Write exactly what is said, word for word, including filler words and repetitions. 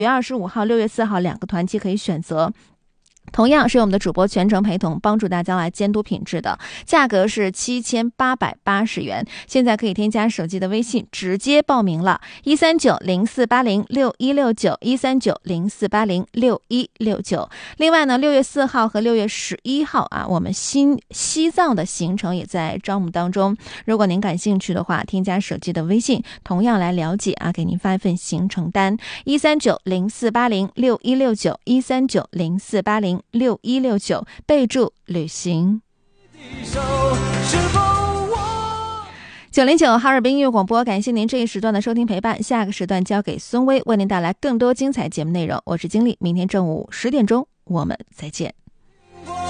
月二十五号、六月四号两个团期可以选择。同样是我们的主播全程陪同，帮助大家来监督品质的，价格是七千八百八十元。现在可以添加手机的微信直接报名了，一三九零四八零六一六九一三九零四八零六一六九。另外呢，六月四号和六月十一号啊，我们新西藏的行程也在招募当中。如果您感兴趣的话，添加手机的微信，同样来了解啊，给您发一份行程单，一三九零四八零六一六九一三九零四八零六一六九，备注旅行。九零九哈尔滨音乐广播，感谢您这一时段的收听陪伴。下个时段交给孙威，为您带来更多精彩节目内容。我是经理，明天正午十点钟我们再见。